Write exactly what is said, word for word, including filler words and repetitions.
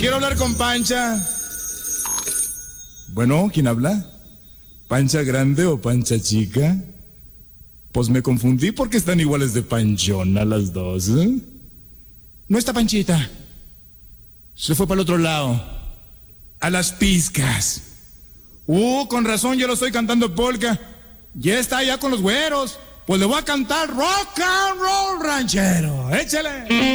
Quiero hablar con Pancha. Bueno, ¿quién habla? ¿Pancha grande o Pancha chica? Pues me confundí porque están iguales de panchona las dos, ¿eh? No está Panchita. Se fue para el otro lado. A las pizcas. Uh, con razón yo lo estoy cantando polka. Ya está allá con los güeros. Pues le voy a cantar rock and roll ranchero. Échale.